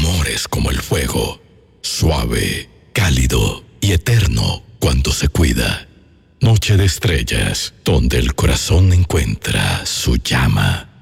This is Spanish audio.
amor es como el fuego, suave, cálido y eterno cuando se cuida. Noche de estrellas, donde el corazón encuentra su llama.